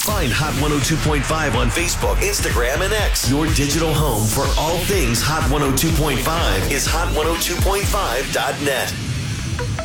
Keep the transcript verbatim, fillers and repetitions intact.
Find Hot one oh two point five on Facebook, Instagram, and X. Your digital home for all things Hot one oh two point five is hot one oh two point five dot net.